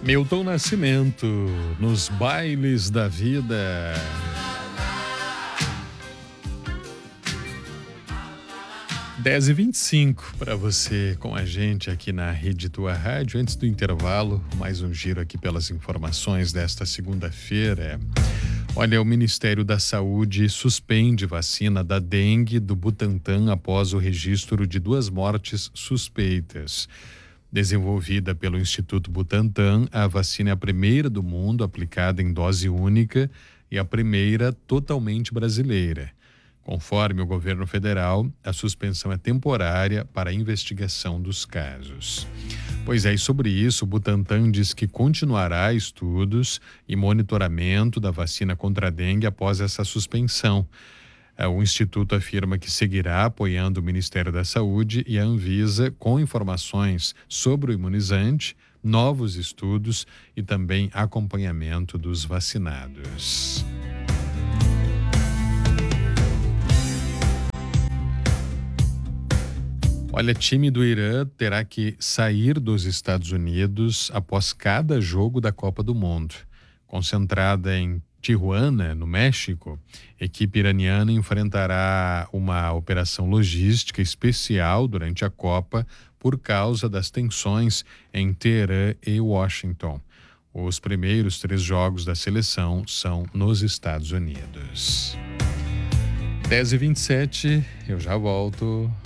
Milton Nascimento, nos bailes da vida. Dez e 25 para você com a gente aqui na Rede Tua Rádio. Antes do intervalo, mais um giro aqui pelas informações desta segunda-feira. Olha, o Ministério da Saúde suspende vacina da dengue do Butantan após o registro de 2 mortes suspeitas. Desenvolvida pelo Instituto Butantan, a vacina é a primeira do mundo aplicada em dose única e a primeira totalmente brasileira. Conforme o governo federal, a suspensão é temporária para a investigação dos casos. Pois é, e sobre isso, o Butantan diz que continuará estudos e monitoramento da vacina contra a dengue após essa suspensão. O Instituto afirma que seguirá apoiando o Ministério da Saúde e a Anvisa com informações sobre o imunizante, novos estudos e também acompanhamento dos vacinados. Olha, time do Irã terá que sair dos Estados Unidos após cada jogo da Copa do Mundo. Concentrada em Tijuana, no México, a equipe iraniana enfrentará uma operação logística especial durante a Copa por causa das tensões em Teherã e Washington. Os primeiros 3 jogos da seleção são nos Estados Unidos. 10h27, eu já volto.